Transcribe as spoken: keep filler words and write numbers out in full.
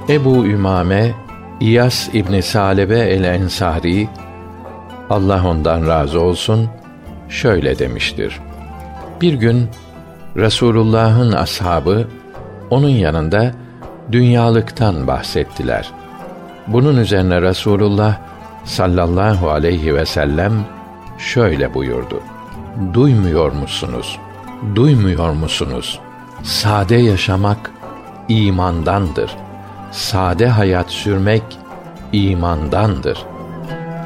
Ebu Ümame İyas İbni Salebe el-Ensari, Allah ondan razı olsun, şöyle demiştir: Bir gün Resulullah'ın ashabı onun yanında dünyalıktan bahsettiler. Bunun üzerine Resulullah sallallahu aleyhi ve sellem şöyle buyurdu: Duymuyor musunuz? Duymuyor musunuz? Sade yaşamak imandandır. Sade hayat sürmek imandandır.